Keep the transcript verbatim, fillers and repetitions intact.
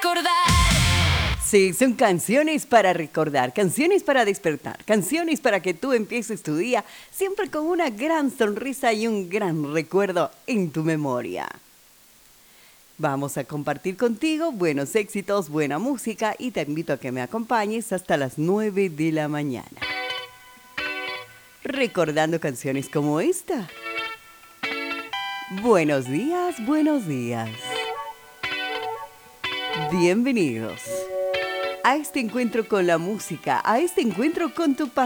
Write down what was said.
recordar. Sí, son canciones para recordar, canciones para despertar, canciones para que tú empieces tu día siempre con una gran sonrisa y un gran recuerdo en tu memoria. Vamos a compartir contigo buenos éxitos, buena música y te invito a que me acompañes hasta las nueve de la mañana. Recordando canciones como esta. Buenos días, buenos días. Bienvenidos a este encuentro con la música, a este encuentro con tu pasión.